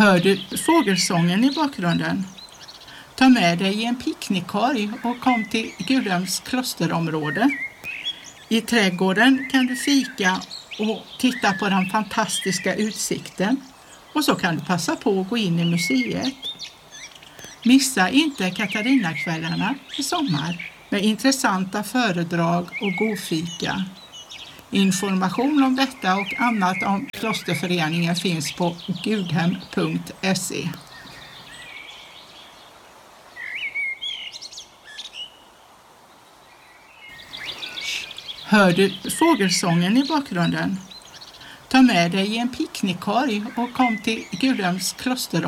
Hör du fågelsången i bakgrunden? Ta med dig en picknickkorg och kom till Gudhems klosterområde. I trädgården kan du fika och titta på den fantastiska utsikten. Och så kan du passa på att gå in i museet. Missa inte Katarinakvällarna i sommar med intressanta föredrag och god fika. Information om detta och annat om klosterföreningen finns på gudhem.se. Hör du fågelsången i bakgrunden? Ta med dig en picknickkorg och kom till Gudhems kloster